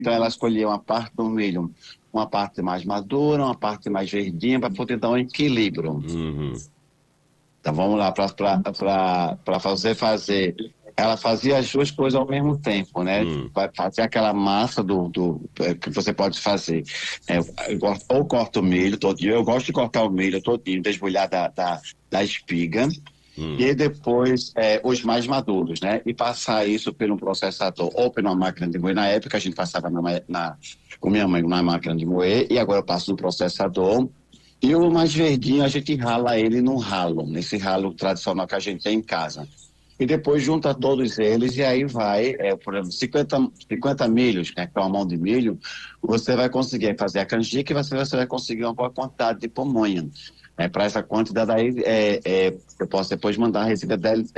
Então ela escolhia uma parte do milho, uma parte mais madura, uma parte mais verdinha, para poder dar um equilíbrio. Uhum. Então vamos lá, para fazer. Ela fazia as duas coisas ao mesmo tempo, né? Vai fazer aquela massa que você pode fazer. Ou corta o milho todinho, eu gosto de cortar o milho todinho, desbulhar da espiga, e depois os mais maduros, né? E passar isso por um processador ou por uma máquina de moer. Na época a gente passava com minha mãe na máquina de moer, e agora eu passo no processador. E o mais verdinho a gente rala ele num ralo, nesse ralo tradicional que a gente tem em casa. E depois junta todos eles e aí vai, por exemplo, 50 milhos, né, que é uma mão de milho, você vai conseguir fazer a canjica e você vai conseguir uma boa quantidade de pamonha. Para essa quantidade aí, eu posso depois mandar a receita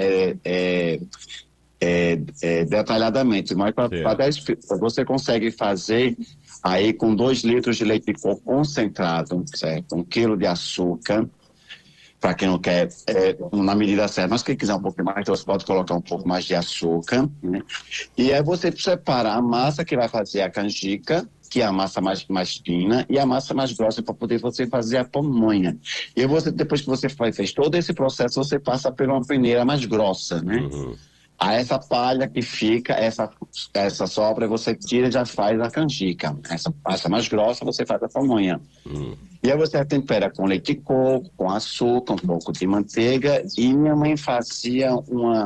detalhadamente, mas para Certo. 10 pessoas você consegue fazer aí com 2 litros de leite de coco concentrado, certo? 1 quilo de açúcar, para quem não quer, na medida certa, mas quem quiser um pouco mais, então você pode colocar um pouco mais de açúcar, né? E aí você separa a massa que vai fazer a canjica, que é a massa mais fina, e a massa mais grossa para poder você fazer a pamonha. E você, depois que você fez todo esse processo, você passa por uma peneira mais grossa, né? Uhum. A essa palha que fica, essa sobra, você tira e já faz a canjica. Essa massa mais grossa, você faz a pamonha. E aí você tempera com leite de coco, com açúcar, um pouco de manteiga. E minha mãe fazia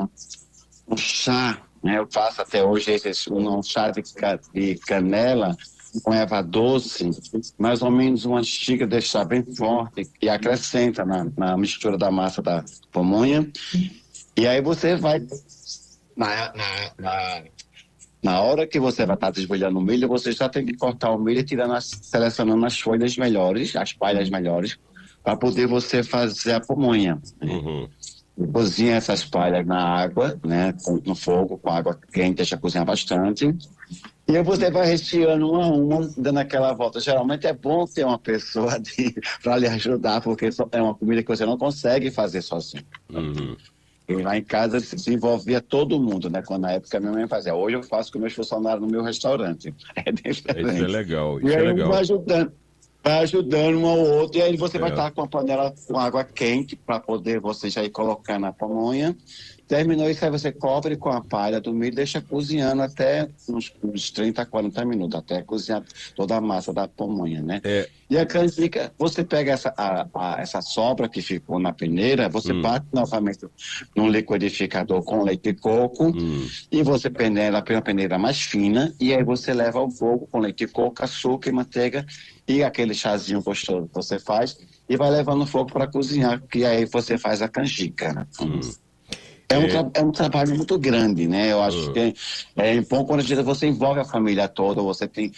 um chá, né? Eu faço até hoje um chá de canela com erva doce, mais ou menos uma xícara de chá bem forte, e acrescenta na mistura da massa da pamonha. E aí você vai na, na, na, na hora que você vai estar desbolhando o milho, você já tem que cortar o milho e selecionando as folhas melhores, as palhas melhores, para poder você fazer a pamonha, né? Uhum. Cozinha essas palhas na água, né, no fogo, com água quente, deixa cozinhar bastante. E aí você vai recheando uma a uma, dando aquela volta. Geralmente é bom ter uma pessoa para lhe ajudar, porque é uma comida que você não consegue fazer sozinho. Uhum. E lá em casa se envolvia todo mundo, né? Quando na época minha mãe fazia. Hoje eu faço com meus funcionários no meu restaurante. É Isso é diferente. legal, E isso é aí um legal. vai ajudando um ao outro, e aí você vai É. estar com a panela com água quente para poder você já ir colocar na pamonha. Terminou isso, aí você cobre com a palha do milho e deixa cozinhando até uns 30, 40 minutos, até cozinhar toda a massa da pamonha, né? É. E a canjica, você pega essa sobra que ficou na peneira, você Hum. bate novamente num liquidificador com leite de coco Hum. e você peneira para uma peneira mais fina e aí você leva ao fogo com leite de coco, açúcar e manteiga e aquele chazinho gostoso que você faz e vai levando o fogo para cozinhar, que aí você faz a canjica, né? Hum. É. É um trabalho muito grande, né? Eu acho Hum. que bom quando você envolve a família toda, você tem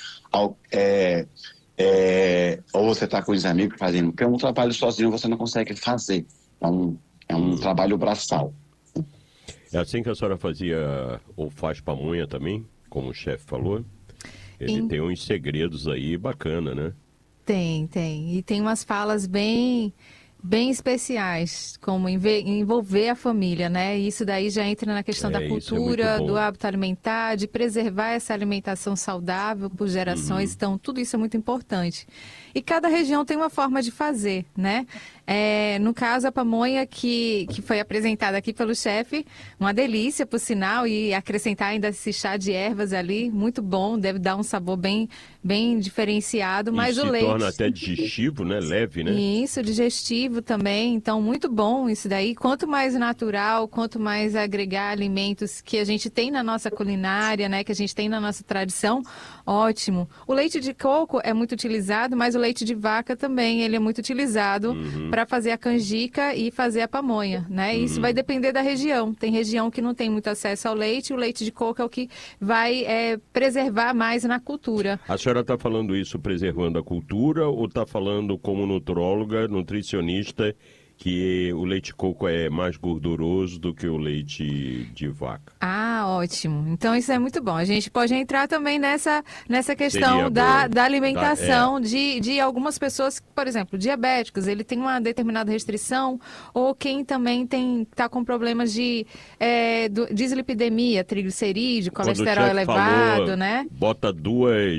ou você está com os amigos fazendo, porque um trabalho sozinho você não consegue fazer. É um Hum. trabalho braçal. É assim que a senhora fazia ou faz pamonha também, como o chefe falou? Ele Em- tem uns segredos aí bacana, né? Tem, tem. E tem umas falas bem especiais, como envolver a família, né? E isso daí já entra na questão da Isso é muito cultura, do bom. hábito alimentar, de preservar essa alimentação saudável por gerações. Então, tudo isso é muito importante. E cada região tem uma forma de fazer, né? No caso, a pamonha que foi apresentada aqui pelo chefe, uma delícia, por sinal, e acrescentar ainda esse chá de ervas ali, muito bom, deve dar um sabor bem diferenciado, E mas o se torna leite. até digestivo, né? Leve, né? E isso, digestivo também. Então, muito bom isso daí. Quanto mais natural, quanto mais agregar alimentos que a gente tem na nossa culinária, né? Que a gente tem na nossa tradição, ótimo. O leite de coco é muito utilizado, mas o leite de vaca também, ele é muito utilizado para fazer a canjica e fazer a pamonha, né? Isso vai depender da região. Tem região que não tem muito acesso ao leite, o leite de coco é o que vai preservar mais na cultura. A senhora está falando isso preservando a cultura ou está falando como nutróloga, nutricionista que o leite de coco é mais gorduroso do que o leite de vaca. Ah, ótimo. Então isso é muito bom. A gente pode entrar também nessa questão Seria da boa. alimentação de algumas pessoas, por exemplo, diabéticos, ele tem uma determinada restrição, ou quem também está com problemas de dislipidemia, triglicerídeo, Quando o colesterol chefe elevado, falou, né? bota duas